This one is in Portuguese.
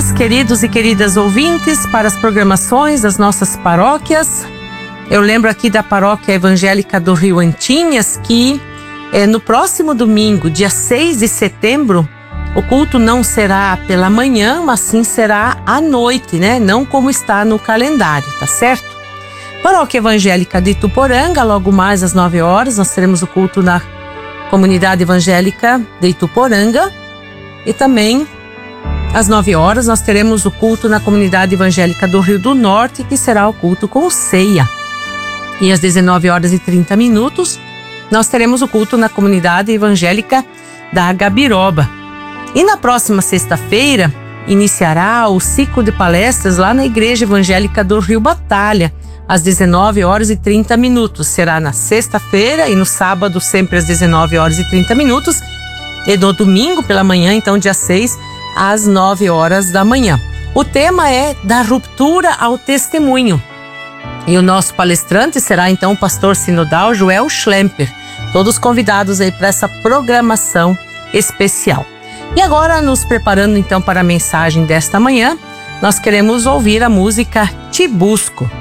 dias, queridos e queridas ouvintes, para as programações das nossas paróquias. Eu lembro aqui da Paróquia Evangélica do Rio Antinhas que no próximo domingo, dia 6 de setembro, o culto não será pela manhã, mas sim será à noite, né? Não como está no calendário, tá certo? Paróquia Evangélica de Ituporanga, logo mais às 9 horas, nós teremos o culto na Comunidade Evangélica de Ituporanga. E também, às 9 horas, nós teremos o culto na Comunidade Evangélica do Rio do Norte, que será o culto com ceia. E às 19 horas e 30 minutos, nós teremos o culto na Comunidade Evangélica da Gabiroba. E na próxima sexta-feira, iniciará o ciclo de palestras lá na Igreja Evangélica do Rio Batalha, às 19 horas e 30 minutos. Será na sexta-feira e no sábado, sempre às 19 horas e 30 minutos. E no domingo pela manhã, então dia 6, às 9 horas da manhã. O tema é da ruptura ao testemunho. E o nosso palestrante será então o pastor sinodal Joel Schlemper. Todos convidados aí para essa programação especial. E agora, nos preparando então para a mensagem desta manhã, nós queremos ouvir a música Te Busco.